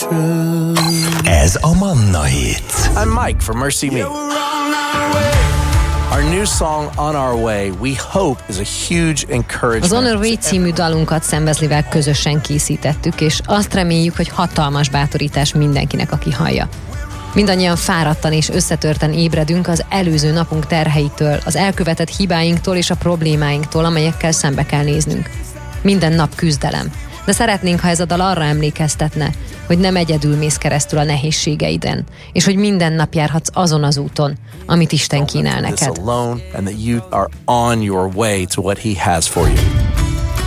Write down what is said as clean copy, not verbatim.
true. Ez a Manna Hit. I'm Mike from Mercy Me. Our new song, On Our Way, we hope is a huge encouragement. Az On Our Way című dalunkat Sam Wesley-vel közösen készítettük, és azt reméljük, hogy hatalmas bátorítás mindenkinek, aki hallja. Mindannyian fáradtan és összetörten ébredünk az előző napunk terheitől, az elkövetett hibáinktól és a problémáinktól, amelyekkel szembe kell néznünk. Minden nap küzdelem. De szeretnénk, ha ez a dal arra emlékeztetne, hogy nem egyedül mész keresztül a nehézségeiden, és hogy minden nap járhatsz azon az úton, amit Isten kínál neked. And that you are on your way to what he has for you.